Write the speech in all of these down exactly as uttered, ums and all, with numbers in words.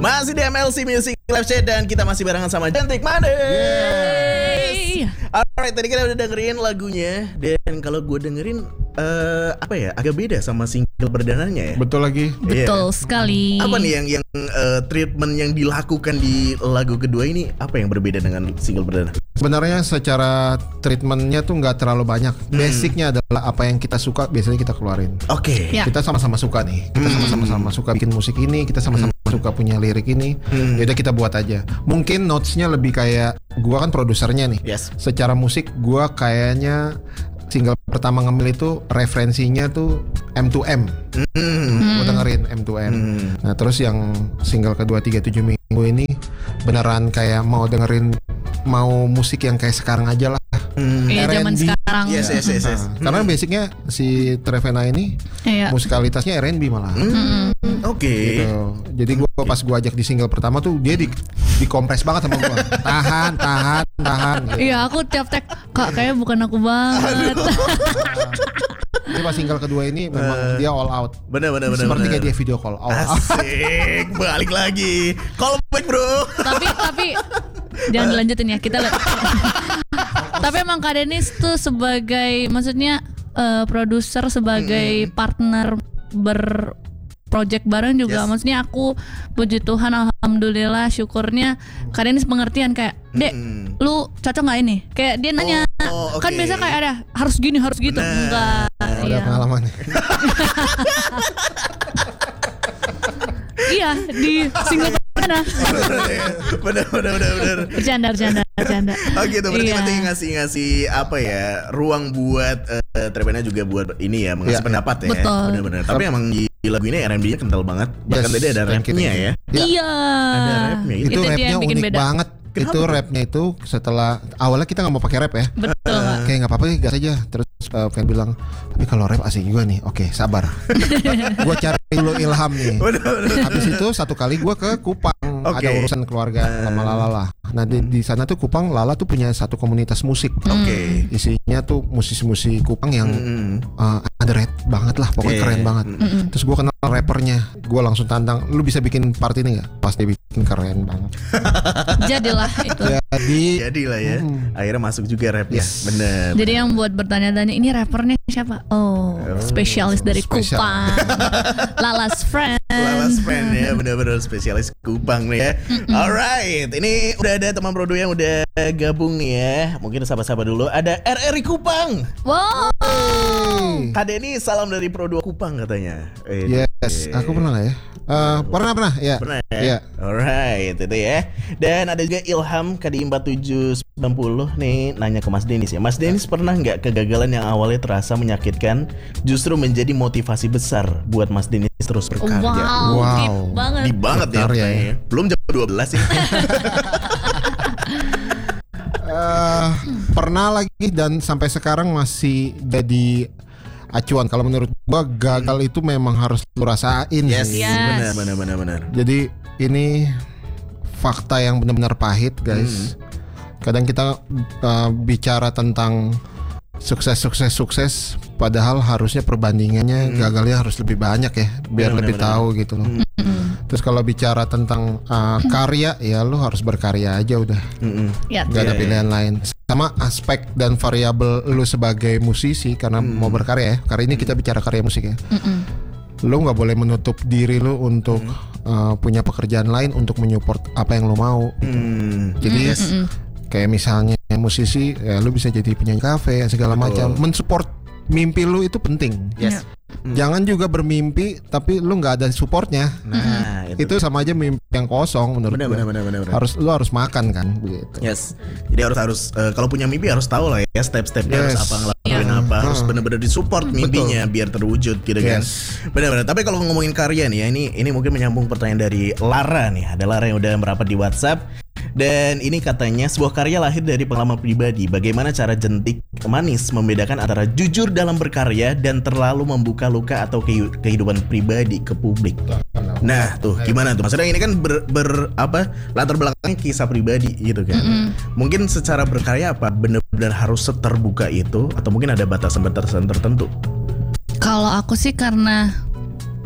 Masih di M L C Music Live Chat dan kita masih barengan sama Cantik Manis. Yeay. Alright, tadi kita udah dengerin lagunya dan kalau gue dengerin uh, apa ya, agak beda sama single perdananya ya. Betul lagi. Betul Iya. sekali. Apa nih yang yang uh, treatment yang dilakukan di lagu kedua ini, apa yang berbeda dengan single perdana? Sebenarnya secara treatmentnya tuh nggak terlalu banyak. Basicnya adalah apa yang kita suka biasanya kita keluarin. Oke. Ya. Kita sama-sama suka nih. Kita sama-sama sama suka bikin musik ini. Kita sama-sama suka punya lirik ini. Hmm. Yaudah kita buat aja. Mungkin notesnya lebih kayak gua kan produsernya nih. Yes. Secara musik gua kayaknya single pertama ngemil itu referensinya tuh M to M. Hmm. Gua dengerin M to M. Hmm. Nah terus yang single kedua tiga puluh tujuh minggu ini beneran kayak mau dengerin mau musik yang kayak sekarang aja lah. Hmm. Iya, zaman R and B. sekarang. Yes, yes, yes, yes. Nah, karena basicnya si Trevena ini Iya. musikalitasnya R and B malah. Hmm. Oke. Gitu. Jadi gua pas gua ajak di single pertama tuh dia di dikompres banget sama gua. Tahan, tahan, tahan. Gitu. Iya, aku tiap tag, Kak, kayaknya bukan aku banget. Jadi pas single kedua ini memang dia all out. Bener, bener, bener. Seperti bener. kayak dia video call all out. Asik, balik lagi. Call back bro. tapi tapi jangan dilanjutin ya, kita lihat. Tapi emang Kak Denis tuh sebagai, maksudnya eh, produser, sebagai partner ber project bareng juga. Yes. Maksudnya aku puji Tuhan, alhamdulillah, syukurnya Kak Denis pengertian kayak, Dek, Mm. lu cocok nggak ini? Kayak dia nanya, Oh, kan oke. biasa kayak ada harus gini harus gitu. Bener. Enggak. Ada Iya. pengalaman. Iya, di single mana? Bener, bener, bener, bener. Bercanda, bercanda, bercanda. Oh gitu, berarti Iya. berarti ngasih ngasih apa ya, ruang buat uh, Trevena juga buat ini ya, mengasih Iya. pendapat ya. Betul. Bener-bener. Tapi emang di, di lagu ini R and B-nya kental banget. Bahkan Yes, tadi ada thank you, rapnya thank you. ya. Ya. Iya. Ada rapnya. Itu, Itu dia rapnya yang bikin unik beda. banget. Kenapa Itu tuh? rapnya itu setelah awalnya kita nggak mau pakai rap ya. Betul, Kak. Kayak nggak apa-apa, gas aja. Terus uh, kayak bilang, tapi kalau rap asik juga nih. Oke, sabar. Gua cari dulu ilham nih. Bener, bener. Habis itu satu kali gua ke Kupang, Oke. ada urusan keluarga sama Lala lah. Nah di, di sana tuh Kupang, Lala tuh punya satu komunitas musik. Oke. Isinya tuh musisi-musisi Kupang yang Mm. uh, underrated banget lah, pokoknya Yeah. keren banget. Terus gua kenal rappernya, gua langsung tantang, lu bisa bikin part ini nggak? Pas dia bikin keren banget. Jadilah itu. Jadi Jadi lah ya. Mm. Akhirnya masuk juga rapnya. Yes. Bener. Jadi yang buat bertanya-tanya, ini rappernya siapa? Oh, spesialis dari spesial. Kupang. Lala's friend. Lalas friend ya, bener-bener spesialis Kupang nih ya. Alright, ini udah ada teman produ yang udah gabung nih ya. Mungkin sahabat-sahabat dulu. Ada R R I Kupang. Wow. Kak Denny, salam dari Pro dua Kupang katanya. Eh, yes, aku pernah nggak ya? Uh, pernah pernah ya. Pernah ya? Iya. Alright, itu ya. Dan ada juga Ilham K D I empat tujuh sembilan nol nih nanya ke Mas Denis ya. Mas Denis pernah nggak kegagalan yang awalnya terasa menyakitkan justru menjadi motivasi besar buat Mas Denis terus berkarya? Wow, Wow. deep banget. Di banget ya, Berkarya ya. pertanyaannya. Belum jam dua belas ya. Eh, pernah lagi dan sampai sekarang masih jadi acuan. Kalau menurut gua gagal itu memang harus lu rasain. Yes, sih. Yes. benar benar benar benar. Jadi ini fakta yang benar-benar pahit, guys. Kadang kita uh, bicara tentang sukses sukses sukses, padahal harusnya perbandingannya gagalnya harus lebih banyak ya, biar Benar, lebih benar, tahu gitu loh. Terus kalau bicara tentang uh, karya, ya lu harus berkarya aja udah. Mm-mm. Ya. Gak ada Iya, pilihan lain. Sama aspek dan variabel lu sebagai musisi karena mau berkarya ya. Karena ini kita bicara karya musik ya. Lu nggak boleh menutup diri lu untuk uh, punya pekerjaan lain untuk menyupport apa yang lu mau. Hmm. Jadi kayak misalnya musisi, ya lu bisa jadi penyanyi kafe segala Betul. macam. Mensupport mimpi lu itu penting. Yes. Jangan juga bermimpi tapi lu nggak ada supportnya. Nah, Itu sama aja mimpi yang kosong menurut benar gua. benar benar benar. benar. Harus lu harus makan kan begitu. Yes. Jadi harus harus eh, kalau punya mimpi harus tahu lah ya step-stepnya harus Yes. apa ngelakuin apa, harus Hmm. benar-benar disupport mimpinya biar terwujud gitu kan. Yes. Benar-benar. Tapi kalau ngomongin karya nih ya, ini ini mungkin menyambung pertanyaan dari Lara nih. Ada Lara yang udah merapat di WhatsApp. Dan ini katanya sebuah karya lahir dari pengalaman pribadi. Bagaimana cara Jentik Manis membedakan antara jujur dalam berkarya dan terlalu membuka luka atau kehi- kehidupan pribadi ke publik. Nah tuh gimana tuh? Maksudnya ini kan ber, ber- apa latar belakangnya kisah pribadi gitu kan. Mungkin secara berkarya apa benar-benar harus seterbuka itu atau mungkin ada batasan-batasan tertentu? Kalau aku sih karena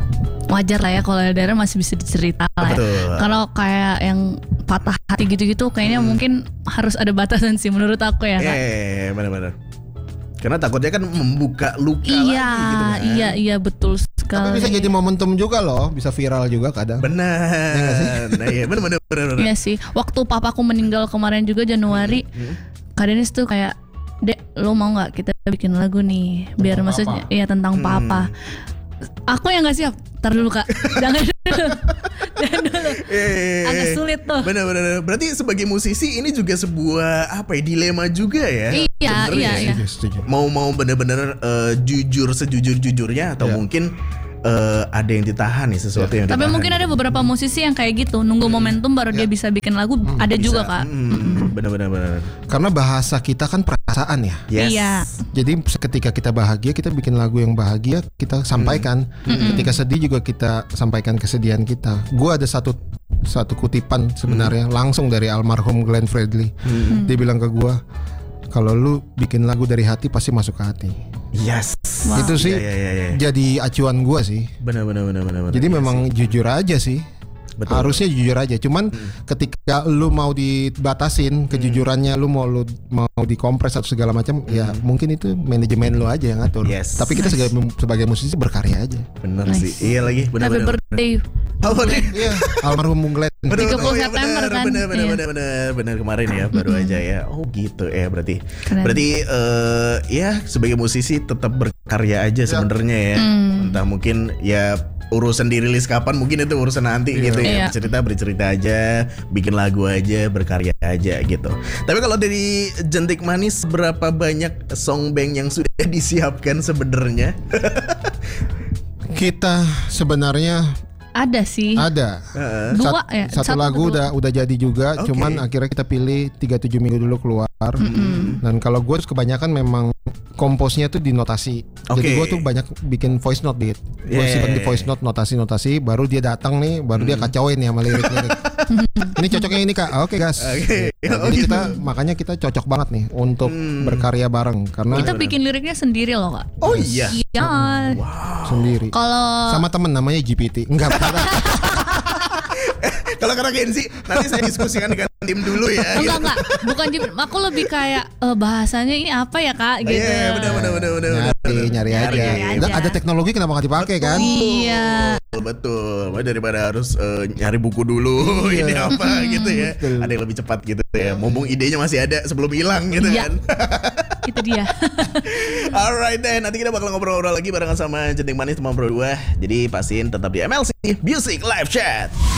wajar lah ya kalau L D R masih bisa dicerita lah ya. Betul. Kalau kayak yang patah hati gitu-gitu kayaknya Hmm. mungkin harus ada batasan sih menurut aku ya Kak. Eh, benar-benar. Karena takutnya kan membuka luka Iya, lagi gitu kan. iya, iya betul Tapi sekali. bisa jadi momentum juga loh, bisa viral juga kadang. Benar. Nah, iya benar-benar benar. Iya sih. Waktu papaku meninggal kemarin juga Januari, Kak Denis tuh kayak, "Dek, lo mau nggak kita bikin lagu nih, biar Tentang maksudnya, papa. iya tentang Hmm. papa." Aku yang nggak siap. Tar dulu Kak, jangan dulu, jangan dulu. Eh, Agak sulit tuh. Benar-benar. Berarti sebagai musisi ini juga sebuah apa ya dilema juga ya. Iya, Sebenarnya iya, ya. iya. Setuju, setuju. Mau mau benar-benar eh, jujur sejujur-jujurnya atau Iya. mungkin eh, ada yang ditahan nih sesuatu yang Tapi ditahan. mungkin ada beberapa musisi yang kayak gitu, nunggu momentum baru dia bisa bikin lagu. Ada Bisa. juga Kak. Hmm, benar-benar benar. Karena bahasa kita kan perasaan ya. Yes. Iya. Jadi ketika kita bahagia, kita bikin lagu yang bahagia, kita sampaikan. Ketika sedih juga kita sampaikan kesedihan kita. Gua ada satu satu kutipan sebenarnya langsung dari almarhum Glenn Fredly. Dia bilang ke gua, kalau lu bikin lagu dari hati pasti masuk ke hati. Yes. Wow. Itu sih Iya, iya, iya. jadi acuan gua sih. Benar-benar benar-benar. Jadi memang jujur aja sih. Betul. Harusnya jujur aja. Cuman ketika lu mau dibatasin kejujurannya, lu mau lu mau dikompres atau segala macam, ya mungkin itu manajemen lu aja yang ngatur. Yes. Tapi kita sebagai, sebagai musisi berkarya aja. benar Nice. sih. Iya lagi Happy benar-benar. birthday. Oh, benar. Iya, almarhum Bung Glenn. Bener, tiga puluh oh, iya, September bener, kan? Bener bener Iya. bener bener bener kemarin ya baru aja ya. Oh gitu ya berarti. Keren. Berarti eh, ya sebagai musisi tetap berkarya aja sebenarnya ya. Hmm. Entah mungkin ya urusan dirilis kapan mungkin itu urusan nanti gitu ya. Iya. Bercerita bercerita aja, bikin lagu aja, berkarya aja gitu. Tapi kalau dari Jentik Manis berapa banyak song bank yang sudah disiapkan sebenarnya? Kita sebenarnya Ada sih. ada Dua Sat- ya. satu, Satu lagu atau dua? udah udah jadi juga, Oke. cuman akhirnya kita pilih tiga puluh tujuh minggu dulu keluar. Dan kalau gue kebanyakan memang komposnya tuh di notasi. Jadi Oke. gue tuh banyak bikin voice note dit. Gue Yeah. simpen di voice note notasi-notasi, baru dia datang nih, baru dia kacauin ya sama lirik-lirik. Ini cocoknya ini Kak. Oke guys. Oke. Nah, Oh, jadi gitu. kita makanya kita cocok banget nih untuk berkarya bareng karena Kita bikin liriknya sendiri loh Kak. Oh iya. Iya. sendiri. Kalau Sama temen namanya G P T. Enggak. Kalau karena Kenzi nanti saya diskusikan dengan tim dulu ya. enggak enggak, bukan Jip- aku lebih kayak eh, bahasanya ini apa ya Kak gitu. Iya, benar benar benar benar. nyari nyari aja. nyari Udah aja. ada teknologi kenapa nggak dipakai kan? Iya. Betul, betul. Makanya daripada harus eh, nyari buku dulu ini apa gitu ya. Betul. Ada yang lebih cepat gitu ya. Mumpung idenya masih ada sebelum hilang gitu Iya. kan. Itu dia. Alright deh, nanti kita bakal ngobrol-ngobrol lagi barengan sama Jentik Manis teman berdua. Jadi pastiin tetap di M L C Music Live Chat.